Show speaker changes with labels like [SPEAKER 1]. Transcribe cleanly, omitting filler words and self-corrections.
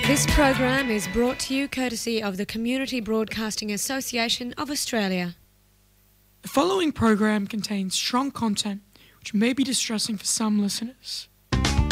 [SPEAKER 1] This program is brought to you courtesy of the Community Broadcasting Association of Australia.
[SPEAKER 2] The following program contains strong content which may be distressing for some listeners.